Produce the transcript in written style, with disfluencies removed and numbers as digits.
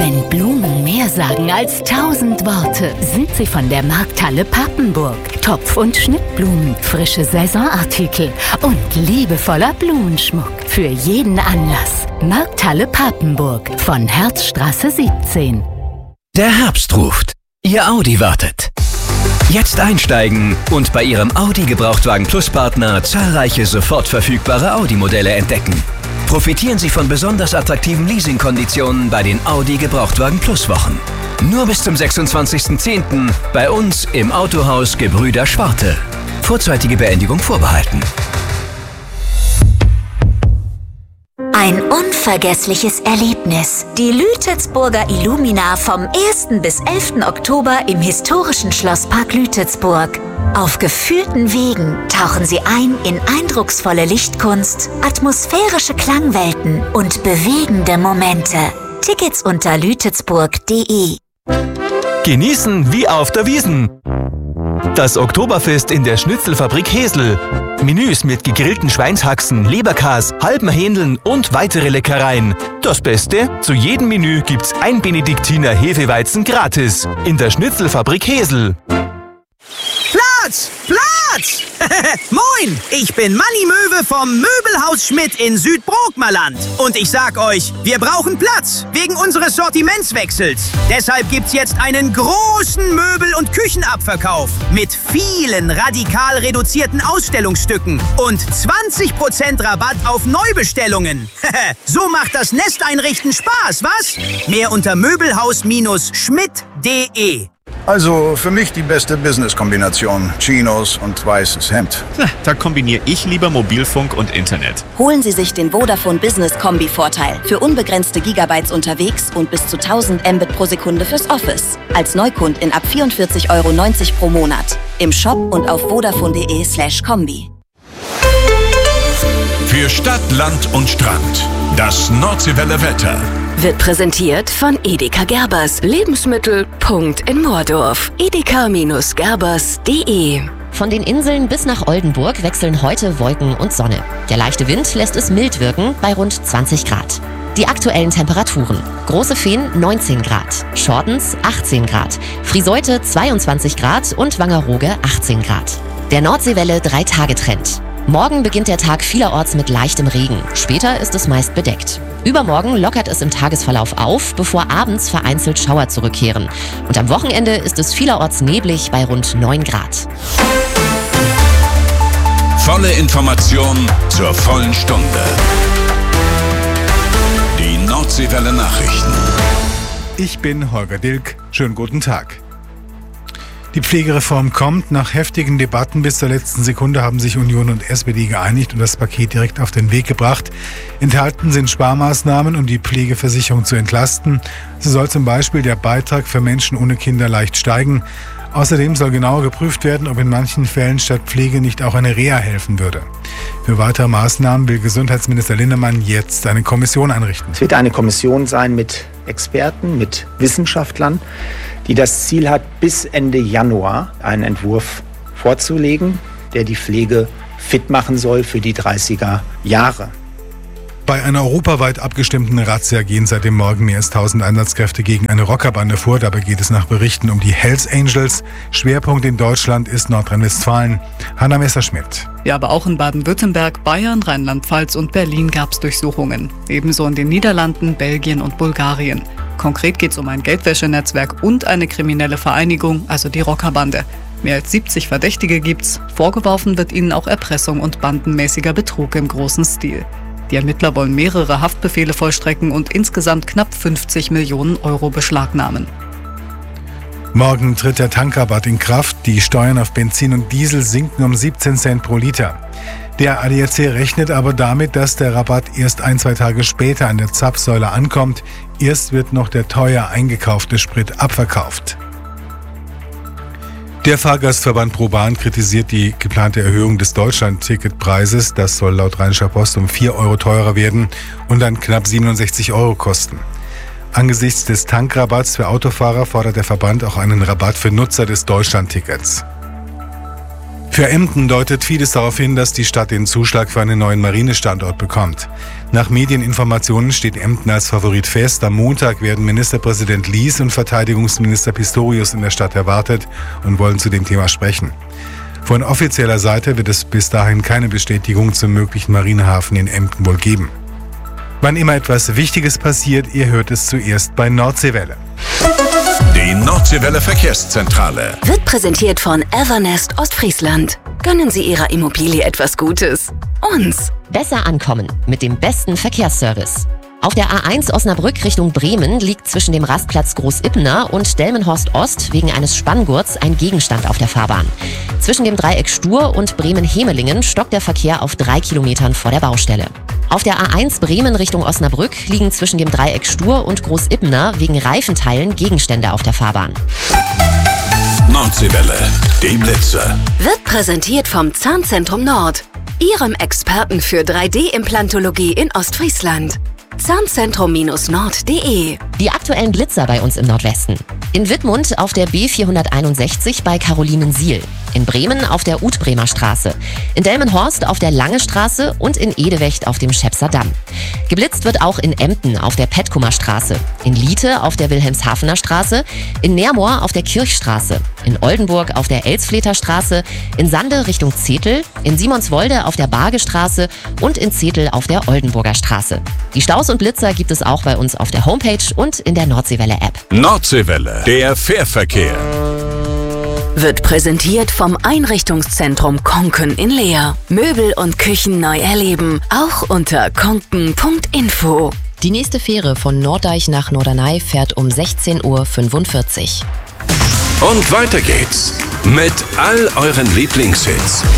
Wenn Blumen mehr sagen als 1000 Worte, sind sie von der Markthalle Papenburg. Topf- und Schnittblumen, frische Saisonartikel und liebevoller Blumenschmuck für jeden Anlass. Markthalle Papenburg von Herzstraße 17. Der Herbst ruft. Ihr Audi wartet. Jetzt einsteigen und bei Ihrem Audi Gebrauchtwagen Plus Partner zahlreiche sofort verfügbare Audi-Modelle entdecken. Profitieren Sie von besonders attraktiven Leasingkonditionen bei den Audi Gebrauchtwagen Plus Wochen. Nur bis zum 26.10. bei uns im Autohaus Gebrüder Schwarte. Vorzeitige Beendigung vorbehalten. Ein unvergessliches Erlebnis. Die Lütetsburger Illumina vom 1. bis 11. Oktober im historischen Schlosspark Lütetsburg. Auf gefühlten Wegen tauchen Sie ein in eindrucksvolle Lichtkunst, atmosphärische Klangwelten und bewegende Momente. Tickets unter lütetsburg.de. Genießen wie auf der Wiesn. Das Oktoberfest in der Schnitzelfabrik Hesel. Menüs mit gegrillten Schweinshaxen, Leberkas, halben Hähndeln und weitere Leckereien. Das Beste? Zu jedem Menü gibt's ein Benediktiner Hefeweizen gratis. In der Schnitzelfabrik Hesel. Platz! Platz! Moin! Ich bin Manni Möwe vom Möbelhaus Schmidt in Südbrookmerland. Und ich sag euch, wir brauchen Platz wegen unseres Sortimentswechsels. Deshalb gibt's jetzt einen großen Möbel- und Küchenabverkauf mit vielen radikal reduzierten Ausstellungsstücken und 20% Rabatt auf Neubestellungen. So macht das Nesteinrichten Spaß, was? Mehr unter möbelhaus-schmidt.de. Also für mich die beste Business-Kombination. Chinos und weißes Hemd. Da kombiniere ich lieber Mobilfunk und Internet. Holen Sie sich den Vodafone Business Kombi-Vorteil. Für unbegrenzte Gigabytes unterwegs und bis zu 1000 Mbit pro Sekunde fürs Office. Als Neukundin ab 44,90 € pro Monat. Im Shop und auf vodafone.de/kombi. Für Stadt, Land und Strand. Das Nordseewelle Wetter. Wird präsentiert von Edeka Gerbers. Lebensmittel. Punkt in Moordorf. edeka-gerbers.de. Von den Inseln bis nach Oldenburg wechseln heute Wolken und Sonne. Der leichte Wind lässt es mild wirken bei rund 20 Grad. Die aktuellen Temperaturen. Große Fehn 19 Grad, Schortens 18 Grad, Friseute 22 Grad und Wangerooge 18 Grad. Der Nordseewelle 3-Tage-Trend. Morgen beginnt der Tag vielerorts mit leichtem Regen. Später ist es meist bedeckt. Übermorgen lockert es im Tagesverlauf auf, bevor abends vereinzelt Schauer zurückkehren. Und am Wochenende ist es vielerorts neblig bei rund 9 Grad. Volle Information zur vollen Stunde. Die Nordseewelle Nachrichten. Ich bin Holger Dilk. Schönen guten Tag. Die Pflegereform kommt. Nach heftigen Debatten bis zur letzten Sekunde haben sich Union und SPD geeinigt und das Paket direkt auf den Weg gebracht. Enthalten sind Sparmaßnahmen, um die Pflegeversicherung zu entlasten. So soll zum Beispiel der Beitrag für Menschen ohne Kinder leicht steigen. Außerdem soll genauer geprüft werden, ob in manchen Fällen statt Pflege nicht auch eine Reha helfen würde. Für weitere Maßnahmen will Gesundheitsminister Linnemann jetzt eine Kommission einrichten. Es wird eine Kommission sein mit Experten, mit Wissenschaftlern, die das Ziel hat, bis Ende Januar einen Entwurf vorzulegen, der die Pflege fit machen soll für die 30er Jahre. Bei einer europaweit abgestimmten Razzia gehen seit dem Morgen mehr als 1000 Einsatzkräfte gegen eine Rockerbande vor. Dabei geht es nach Berichten um die Hells Angels. Schwerpunkt in Deutschland ist Nordrhein-Westfalen. Hanna Messerschmidt. Ja, aber auch in Baden-Württemberg, Bayern, Rheinland-Pfalz und Berlin gab es Durchsuchungen. Ebenso in den Niederlanden, Belgien und Bulgarien. Konkret geht es um ein Geldwäschenetzwerk und eine kriminelle Vereinigung, also die Rockerbande. Mehr als 70 Verdächtige gibt's. Vorgeworfen wird ihnen auch Erpressung und bandenmäßiger Betrug im großen Stil. Die Ermittler wollen mehrere Haftbefehle vollstrecken und insgesamt knapp 50 Millionen € beschlagnahmen. Morgen tritt der Tankrabatt in Kraft. Die Steuern auf Benzin und Diesel sinken um 17 Cent pro Liter. Der ADAC rechnet aber damit, dass der Rabatt erst 1-2 Tage später an der Zapfsäule ankommt. Erst wird noch der teuer eingekaufte Sprit abverkauft. Der Fahrgastverband ProBahn kritisiert die geplante Erhöhung des Deutschland-Ticketpreises. Das soll laut Rheinischer Post um 4 € teurer werden und dann knapp 67 € kosten. Angesichts des Tankrabatts für Autofahrer fordert der Verband auch einen Rabatt für Nutzer des Deutschland-Tickets. Für Emden deutet vieles darauf hin, dass die Stadt den Zuschlag für einen neuen Marinestandort bekommt. Nach Medieninformationen steht Emden als Favorit fest. Am Montag werden Ministerpräsident Lies und Verteidigungsminister Pistorius in der Stadt erwartet und wollen zu dem Thema sprechen. Von offizieller Seite wird es bis dahin keine Bestätigung zum möglichen Marinehafen in Emden wohl geben. Wann immer etwas Wichtiges passiert, ihr hört es zuerst bei Nordseewelle. Die Nordseewelle Verkehrszentrale Wird präsentiert von Evernest Ostfriesland. Gönnen Sie Ihrer Immobilie etwas Gutes. Uns. Besser ankommen mit dem besten Verkehrsservice. Auf der A1 Osnabrück Richtung Bremen liegt zwischen dem Rastplatz Großippener und Delmenhorst Ost wegen eines Spanngurts ein Gegenstand auf der Fahrbahn. Zwischen dem Dreieck Stur und Bremen-Hemelingen stockt der Verkehr auf 3 Kilometern vor der Baustelle. Auf der A1 Bremen Richtung Osnabrück liegen zwischen dem Dreieck Stur und Großippener wegen Reifenteilen Gegenstände auf der Fahrbahn. Nordseewelle, die Blitzer. Wird präsentiert vom Zahnzentrum Nord, Ihrem Experten für 3D-Implantologie in Ostfriesland. Zahnzentrum-nord.de. Die aktuellen Blitzer bei uns im Nordwesten. In Wittmund auf der B461 bei Carolinensiel. In Bremen auf der Utbremer Straße. In Delmenhorst auf der Lange Straße und in Edewecht auf dem Schepser Damm. Geblitzt wird auch in Emden auf der Petkumer Straße. In Liete auf der Wilhelmshavener Straße. In Neermoor auf der Kirchstraße. In Oldenburg auf der Elsfleter Straße. In Sande Richtung Zetel. In Simonswolde auf der Bargestraße und in Zetel auf der Oldenburger Straße. Die Staus und Blitzer gibt es auch bei uns auf der Homepage und in der Nordseewelle-App. Nordseewelle, der Fährverkehr. Wird präsentiert vom Einrichtungszentrum Konken in Leer. Möbel und Küchen neu erleben, auch unter konken.info. Die nächste Fähre von Norddeich nach Norderney fährt um 16:45 Uhr. Und weiter geht's mit all euren Lieblingshits.